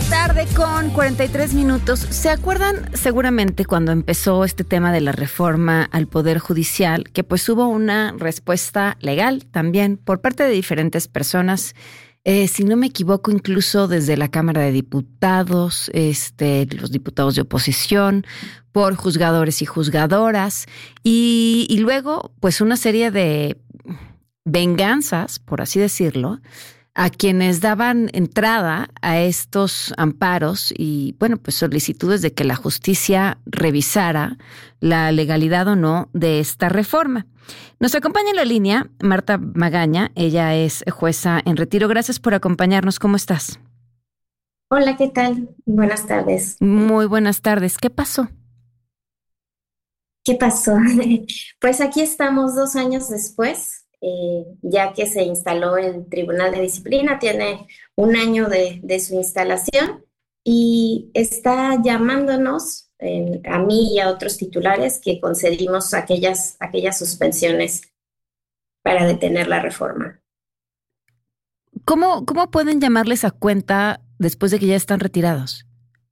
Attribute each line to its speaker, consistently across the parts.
Speaker 1: tarde con 43 minutos. ¿Se acuerdan seguramente cuando empezó este tema de la reforma al Poder Judicial, que pues hubo una respuesta legal también por parte de diferentes personas? Si no me equivoco, incluso desde la Cámara de Diputados, los diputados de oposición, por juzgadores y juzgadoras, y luego pues una serie de venganzas, por así decirlo, a quienes daban entrada a estos amparos y, bueno, pues solicitudes de que la justicia revisara la legalidad o no de esta reforma. Nos acompaña en la línea Marta Magaña, ella es jueza en retiro. Gracias por acompañarnos. ¿Cómo estás?
Speaker 2: Hola, ¿qué tal? Buenas tardes.
Speaker 1: Muy buenas tardes. ¿Qué pasó?
Speaker 2: ¿Qué pasó? Pues aquí estamos 2 años después, ya que se instaló el Tribunal de Disciplina, tiene un año de su instalación y está llamándonos a mí y a otros titulares que concedimos aquellas suspensiones para detener la reforma.
Speaker 1: ¿Cómo pueden llamarles a cuenta después de que ya están retirados?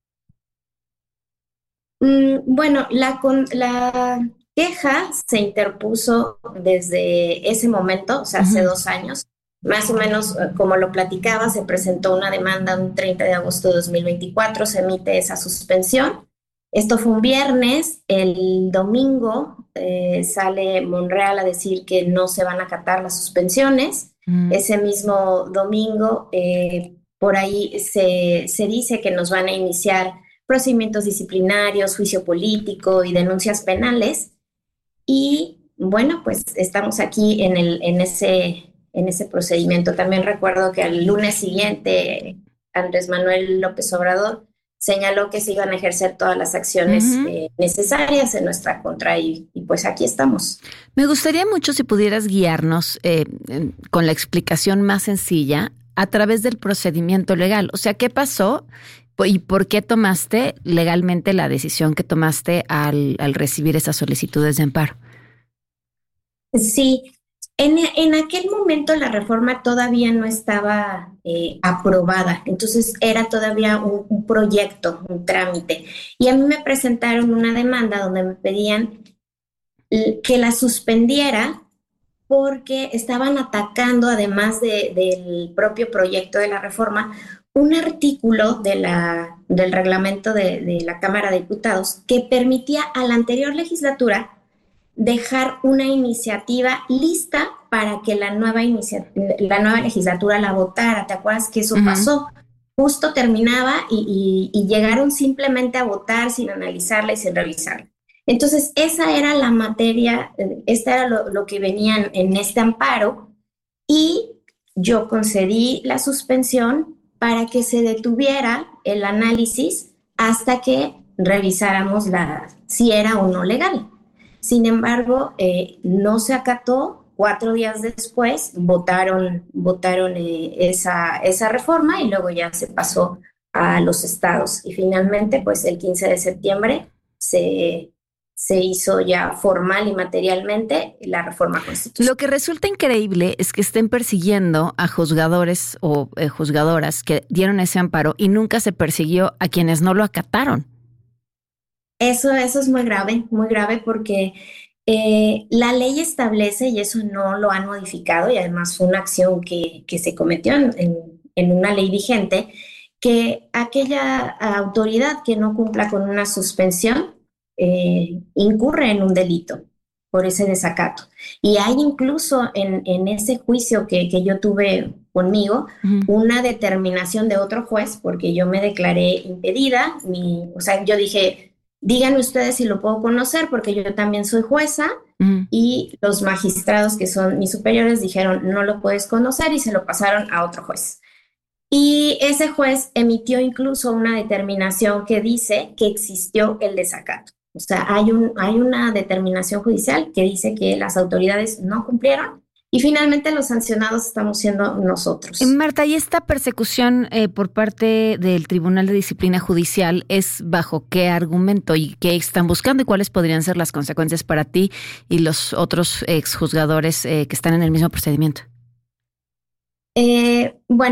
Speaker 2: Bueno, la queja se interpuso desde ese momento, o sea, hace 2 años. Más o menos, como lo platicaba, se presentó una demanda un 30 de agosto de 2024, se emite esa suspensión. Esto fue un viernes, el domingo sale Monreal a decir que no se van a acatar las suspensiones. Ese mismo domingo, por ahí se dice que nos van a iniciar procedimientos disciplinarios, juicio político y denuncias penales. Y bueno, pues estamos aquí en ese procedimiento. También recuerdo que al lunes siguiente Andrés Manuel López Obrador señaló que se iban a ejercer todas las acciones necesarias en nuestra contra y pues aquí estamos.
Speaker 1: Me gustaría mucho si pudieras guiarnos con la explicación más sencilla a través del procedimiento legal. O sea, ¿qué pasó y por qué tomaste legalmente la decisión que tomaste al recibir esas solicitudes de amparo?
Speaker 2: Sí, en aquel momento la reforma todavía no estaba aprobada, entonces era todavía un proyecto, un trámite. Y a mí me presentaron una demanda donde me pedían que la suspendiera porque estaban atacando, además del propio proyecto de la reforma, un artículo del reglamento de la Cámara de Diputados que permitía a la anterior legislatura dejar una iniciativa lista para que la nueva legislatura la votara. ¿Te acuerdas que eso pasó? Justo terminaba y llegaron simplemente a votar sin analizarla y sin revisarla. Entonces, esa era la materia, era lo que venía en este amparo y yo concedí la suspensión para que se detuviera el análisis hasta que revisáramos si era o no legal. Sin embargo, no se acató. 4 días después votaron esa reforma y luego ya se pasó a los estados. Y finalmente, pues el 15 de septiembre se hizo ya formal y materialmente la reforma constitucional.
Speaker 1: Lo que resulta increíble es que estén persiguiendo a juzgadores o juzgadoras que dieron ese amparo y nunca se persiguió a quienes no lo acataron.
Speaker 2: Eso es muy grave porque la ley establece, y eso no lo han modificado, y además fue una acción que se cometió en una ley vigente, que aquella autoridad que no cumpla con una suspensión incurre en un delito por ese desacato. Y hay incluso en ese juicio que yo tuve conmigo, una determinación de otro juez, porque yo me declaré impedida, o sea, yo dije, díganme ustedes si lo puedo conocer, porque yo también soy jueza, y los magistrados que son mis superiores dijeron, no lo puedes conocer, y se lo pasaron a otro juez. Y ese juez emitió incluso una determinación que dice que existió el desacato. O sea, hay una determinación judicial que dice que las autoridades no cumplieron y finalmente los sancionados estamos siendo nosotros.
Speaker 1: Marta, ¿y esta persecución por parte del Tribunal de Disciplina Judicial es bajo qué argumento y qué están buscando y cuáles podrían ser las consecuencias para ti y los otros exjuzgadores que están en el mismo procedimiento?
Speaker 2: Bueno,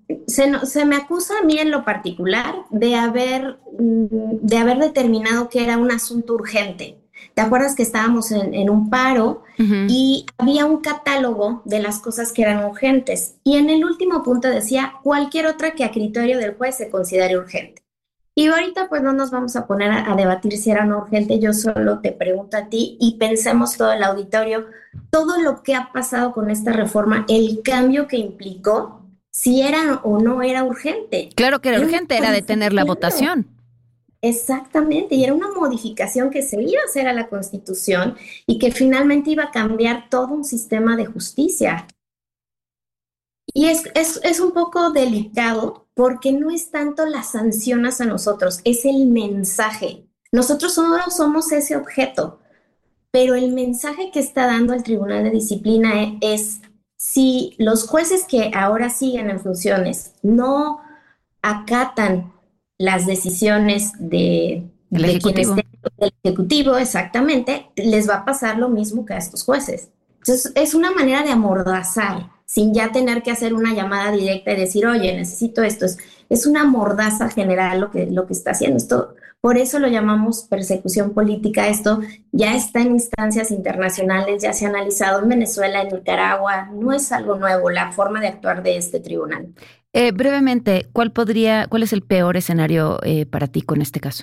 Speaker 2: Se me acusa a mí en lo particular de haber determinado que era un asunto urgente. ¿Te acuerdas que estábamos en un paro
Speaker 1: Ujú.
Speaker 2: y había un catálogo de las cosas que eran urgentes? Y en el último punto decía cualquier otra que a criterio del juez se considere urgente. Y ahorita pues no nos vamos a poner a debatir si era o no urgente, yo solo te pregunto a ti y pensemos todo el auditorio, todo lo que ha pasado con esta reforma, el cambio que implicó, si era o no era urgente.
Speaker 1: Claro que era
Speaker 2: Era una
Speaker 1: urgente, era detener la
Speaker 2: modificación.
Speaker 1: votación.
Speaker 2: Exactamente, y era una modificación que se iba a hacer a la Constitución y que finalmente iba a cambiar todo un sistema de justicia. Y es un poco delicado porque no es tanto las sanciones a nosotros, es el mensaje. Nosotros solo somos ese objeto, pero el mensaje que está dando el Tribunal de Disciplina es si los jueces que ahora siguen en funciones no acatan las decisiones
Speaker 1: El
Speaker 2: de quien
Speaker 1: Ejecutivo.
Speaker 2: esté del Ejecutivo, exactamente, les va a pasar lo mismo que a estos jueces. Entonces, es una manera de amordazar, sin ya tener que hacer una llamada directa y decir, oye, necesito esto. Es una mordaza general lo que está haciendo esto. Por eso lo llamamos persecución política. Esto ya está en instancias internacionales, ya se ha analizado en Venezuela, en Nicaragua. No es algo nuevo la forma de actuar de este tribunal.
Speaker 1: Brevemente, ¿cuál es el peor escenario para ti con este caso?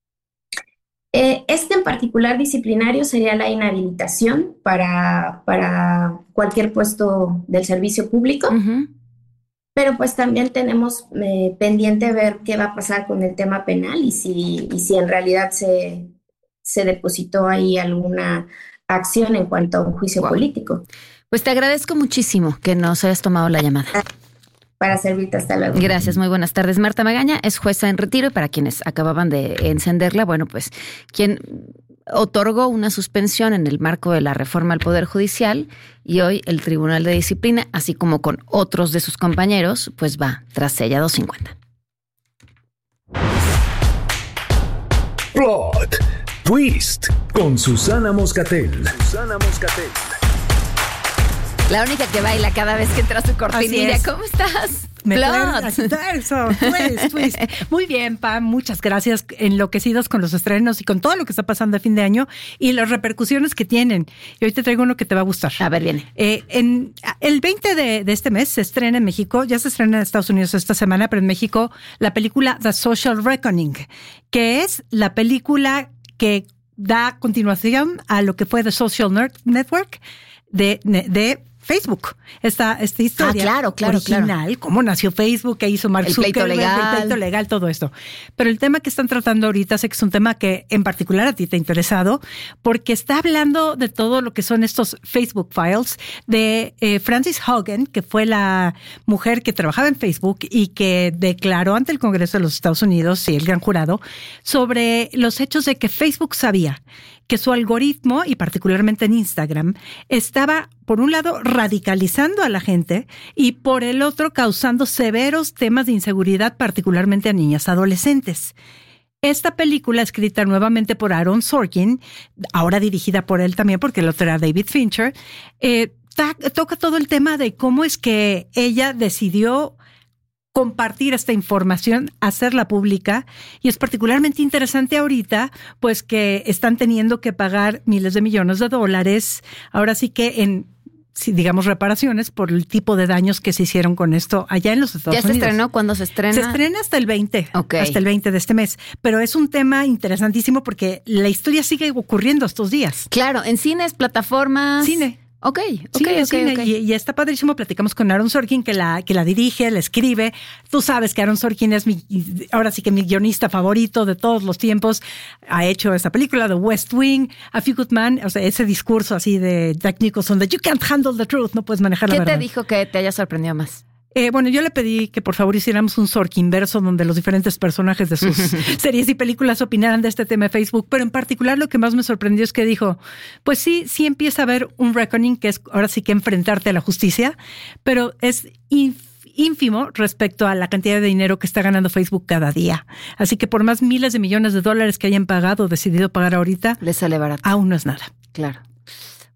Speaker 2: Este en particular disciplinario sería la inhabilitación para cualquier puesto del servicio público,
Speaker 1: Ujú.
Speaker 2: pero pues también tenemos pendiente ver qué va a pasar con el tema penal y si en realidad se depositó ahí alguna acción en cuanto a un juicio
Speaker 1: Wow.
Speaker 2: político.
Speaker 1: Pues te agradezco muchísimo que nos hayas tomado la llamada.
Speaker 2: Para servirte, hasta luego.
Speaker 1: Gracias, muy buenas tardes. Marta Magaña es jueza en retiro y para quienes acababan de encenderla, bueno, pues quien otorgó una suspensión en el marco de la reforma al Poder Judicial y hoy el Tribunal de Disciplina, así como con otros de sus compañeros, pues va tras ella 250.
Speaker 3: Plot Twist con Susana Moscatel.
Speaker 1: La única que baila cada vez que entra a su cortinilla. ¿Cómo estás?
Speaker 4: Eso, twist. Muy bien, Pam, muchas gracias. Enloquecidos con los estrenos y con todo lo que está pasando a fin de año y las repercusiones que tienen. Y hoy te traigo uno que te va a gustar.
Speaker 1: A ver, viene.
Speaker 4: El 20 de este mes se estrena en México, ya se estrena en Estados Unidos esta semana, pero en México la película The Social Reckoning, que es la película que da continuación a lo que fue The Social Network de Facebook, esta historia
Speaker 1: claro.
Speaker 4: original, cómo nació Facebook, qué hizo Mark Zuckerberg, el pleito legal, todo esto. Pero el tema que están tratando ahorita, sé que es un tema que en particular a ti te ha interesado, porque está hablando de todo lo que son estos Facebook Files de Frances Haugen, que fue la mujer que trabajaba en Facebook y que declaró ante el Congreso de los Estados Unidos y el gran jurado sobre los hechos de que Facebook sabía que su algoritmo, y particularmente en Instagram, estaba, por un lado, radicalizando a la gente y por el otro, causando severos temas de inseguridad, particularmente a niñas adolescentes. Esta película, escrita nuevamente por Aaron Sorkin, ahora dirigida por él también, porque el otro era David Fincher, toca todo el tema de cómo es que ella decidió compartir esta información, hacerla pública, y es particularmente interesante ahorita, pues que están teniendo que pagar miles de millones de dólares, ahora sí que en, digamos, reparaciones por el tipo de daños que se hicieron con esto allá en los Estados Unidos.
Speaker 1: ¿Ya se estrenó? ¿Cuándo se estrena?
Speaker 4: Se estrena hasta el 20,
Speaker 1: Okay.
Speaker 4: Hasta el 20 de este mes, pero es un tema interesantísimo porque la historia sigue ocurriendo estos días.
Speaker 1: Claro, en cines, plataformas.
Speaker 4: Cine.
Speaker 1: Ok.
Speaker 4: Y está padrísimo. Platicamos con Aaron Sorkin, que la dirige, la escribe. Tú sabes que Aaron Sorkin es ahora sí que mi guionista favorito de todos los tiempos. Ha hecho esta película, The West Wing, A Few Good Men, o sea, ese discurso así de Jack Nicholson, de You can't handle the truth, no puedes manejar la verdad.
Speaker 1: ¿Qué te dijo que te haya sorprendido más?
Speaker 4: Bueno, yo le pedí que por favor hiciéramos un Sorkinverso donde los diferentes personajes de sus series y películas opinaran de este tema de Facebook, pero en particular lo que más me sorprendió es que dijo, pues sí empieza a haber un reckoning, que es ahora sí que enfrentarte a la justicia, pero es ínfimo respecto a la cantidad de dinero que está ganando Facebook cada día. Así que por más miles de millones de dólares que hayan pagado o decidido pagar ahorita,
Speaker 1: Les sale barato.
Speaker 4: aún no es nada.
Speaker 1: Claro.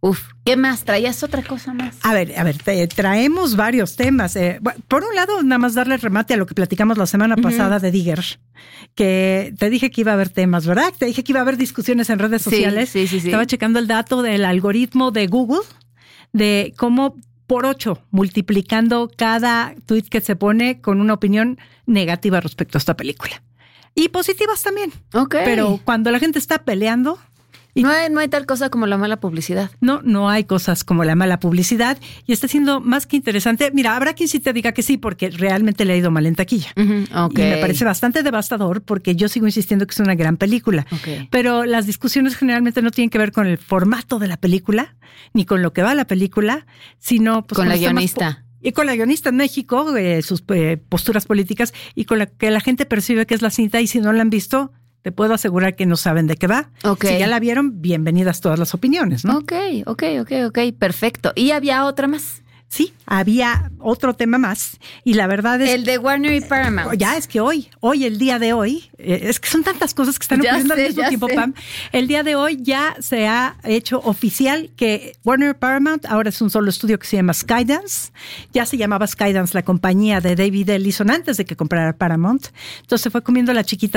Speaker 1: ¿Qué más? ¿Traías otra cosa más?
Speaker 4: A ver, traemos varios temas. Por un lado, nada más darle remate a lo que platicamos la semana pasada de Digger, que te dije que iba a haber temas, ¿verdad? Te dije que iba a haber discusiones en redes sociales.
Speaker 1: Sí.
Speaker 4: Estaba checando el dato del algoritmo de Google, de cómo por 8, multiplicando cada tweet que se pone con una opinión negativa respecto a esta película. Y positivas también. Pero cuando la gente está peleando...
Speaker 1: No hay tal cosa como la mala publicidad.
Speaker 4: No hay cosas como la mala publicidad y está siendo más que interesante. Mira, habrá quien sí te diga que sí porque realmente le ha ido mal en taquilla. Y me parece bastante devastador porque yo sigo insistiendo que es una gran película. Pero las discusiones generalmente no tienen que ver con el formato de la película ni con lo que va la película, sino pues,
Speaker 1: con la guionista.
Speaker 4: Y con la guionista en México, sus posturas políticas y con la que la gente percibe que es la cinta y si no la han visto... Te puedo asegurar que no saben de qué va. Si ya la vieron, bienvenidas todas las opiniones, ¿no?
Speaker 1: Ok, perfecto. ¿Y había otra más?
Speaker 4: Sí, había otro tema más y la verdad es...
Speaker 1: El de Warner y Paramount.
Speaker 4: Ya, es que hoy, el día de hoy, es que son tantas cosas que están ocurriendo al mismo tiempo, Pam. El día de hoy ya se ha hecho oficial que Warner y Paramount ahora es un solo estudio que se llama Skydance. Ya se llamaba Skydance la compañía de David Ellison antes de que comprara Paramount. Entonces se fue comiendo la chiquita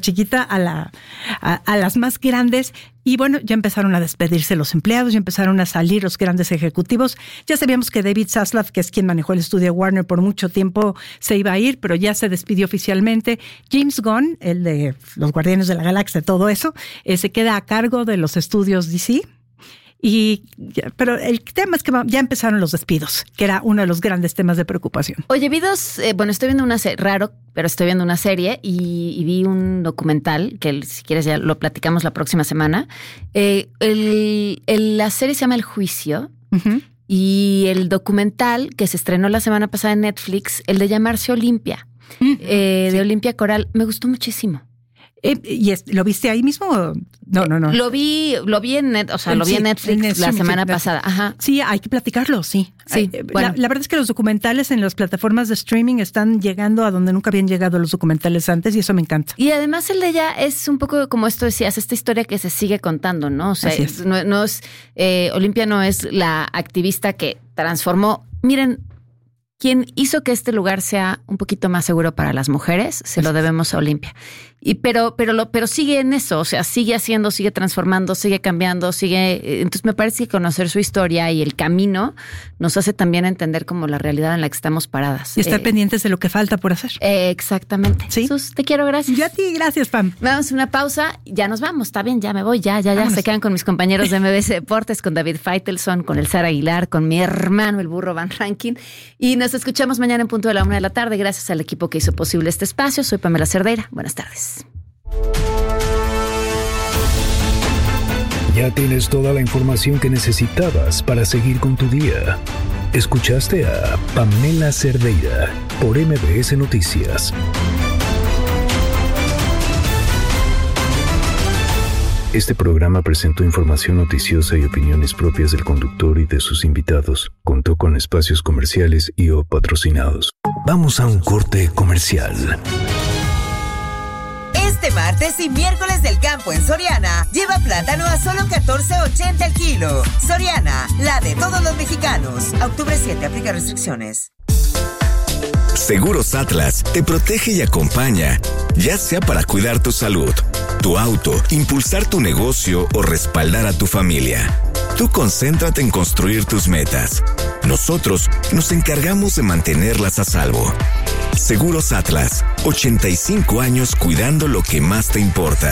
Speaker 4: a las más grandes. Y bueno, ya empezaron a despedirse los empleados, ya empezaron a salir los grandes ejecutivos. Ya sabíamos que David Zaslav, que es quien manejó el estudio Warner por mucho tiempo, se iba a ir, pero ya se despidió oficialmente. James Gunn, el de los Guardianes de la Galaxia, todo eso, se queda a cargo de los estudios DC. Pero el tema es que ya empezaron los despidos, que era uno de los grandes temas de preocupación.
Speaker 1: Oye, vi dos, estoy viendo una serie, raro, pero estoy viendo una serie y vi un documental que si quieres ya lo platicamos la próxima semana. La serie se llama El Juicio y el documental que se estrenó la semana pasada en Netflix, el de llamarse Olimpia, de Olimpia Coral, me gustó muchísimo.
Speaker 4: ¿Y lo viste ahí mismo? No.
Speaker 1: Lo vi en Netflix la semana pasada. Ajá.
Speaker 4: Sí, hay que platicarlo, sí. Bueno. La verdad es que los documentales en las plataformas de streaming están llegando a donde nunca habían llegado los documentales antes y eso me encanta.
Speaker 1: Y además el de ella es un poco como esto decías, esta historia que se sigue contando, ¿no? O sea, no es Olimpia no es la activista que transformó. Miren, quien hizo que este lugar sea un poquito más seguro para las mujeres, se lo debemos a Olimpia. Pero sigue en eso, o sea, sigue haciendo, sigue transformando, sigue cambiando, entonces me parece que conocer su historia y el camino nos hace también entender como la realidad en la que estamos paradas.
Speaker 4: Y estar pendientes de lo que falta por hacer.
Speaker 1: Exactamente.
Speaker 4: ¿Sí?
Speaker 1: Sus, te quiero, gracias.
Speaker 4: Yo a ti, gracias, Pam.
Speaker 1: Vamos a una pausa, ya nos vamos, está bien, ya me voy, ya. Se quedan con mis compañeros de MBS Deportes, con David Feitelson, con el Sara Aguilar, con mi hermano, el burro Van Rankin, y nos escuchamos mañana en punto de la 1:00 p.m. Gracias al equipo que hizo posible este espacio. Soy Pamela Cerdeira. Buenas tardes.
Speaker 3: Ya tienes toda la información que necesitabas para seguir con tu día. Escuchaste a Pamela Cerdeira por MBS Noticias. Este programa presentó información noticiosa y opiniones propias del conductor y de sus invitados. Contó con espacios comerciales y o patrocinados. Vamos a un corte comercial.
Speaker 5: Este martes y miércoles del campo en Soriana, lleva plátano a solo $14.80 el kilo. Soriana, la de todos los mexicanos. A octubre 7, aplica restricciones.
Speaker 6: Seguros Atlas te protege y acompaña, ya sea para cuidar tu salud, tu auto, impulsar tu negocio o respaldar a tu familia. Tú concéntrate en construir tus metas. Nosotros nos encargamos de mantenerlas a salvo. Seguros Atlas, 85 años cuidando lo que más te importa.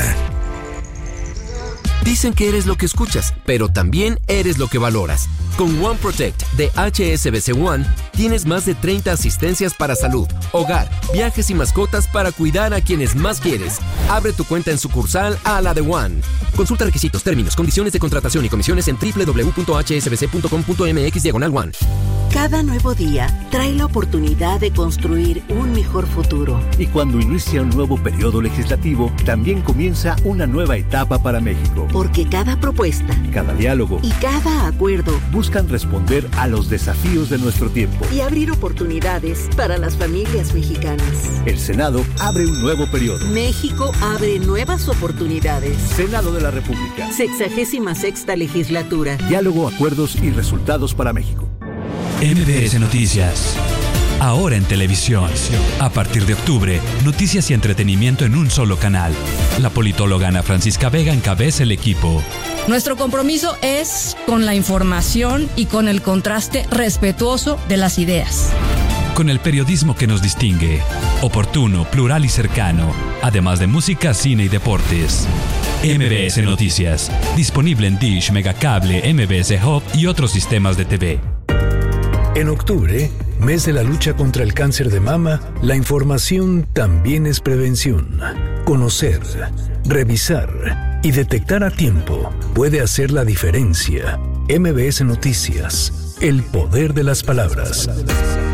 Speaker 7: Dicen que eres lo que escuchas, pero también eres lo que valoras. Con One Protect de HSBC One, tienes más de 30 asistencias para salud, hogar, viajes y mascotas para cuidar a quienes más quieres. Abre tu cuenta en sucursal a la de One. Consulta requisitos, términos, condiciones de contratación y comisiones en www.hsbc.com.mx/one.
Speaker 8: Cada nuevo día trae la oportunidad de construir un mejor futuro.
Speaker 9: Y cuando inicia un nuevo periodo legislativo, también comienza una nueva etapa para México.
Speaker 8: Porque cada propuesta,
Speaker 9: cada diálogo
Speaker 8: y cada acuerdo
Speaker 9: buscan responder a los desafíos de nuestro tiempo
Speaker 8: y abrir oportunidades para las familias mexicanas.
Speaker 9: El Senado abre un nuevo periodo.
Speaker 8: México abre nuevas oportunidades.
Speaker 9: Senado de la República.
Speaker 8: 66ª legislatura.
Speaker 9: Diálogo, acuerdos y resultados para México.
Speaker 10: MBS Noticias. Ahora en televisión. A partir de octubre, noticias y entretenimiento en un solo canal. La politóloga Ana Francisca Vega encabeza el equipo.
Speaker 11: Nuestro compromiso es con la información y con el contraste respetuoso de las ideas.
Speaker 10: Con el periodismo que nos distingue. Oportuno, plural y cercano. Además de música, cine y deportes. MBS Noticias. Disponible en Dish, Megacable, MBS Hub y otros sistemas de TV.
Speaker 3: En octubre, mes de la lucha contra el cáncer de mama, la información también es prevención. Conocer, revisar y detectar a tiempo puede hacer la diferencia. MBS Noticias, el poder de las palabras.